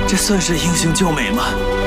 这算是英雄救美吗？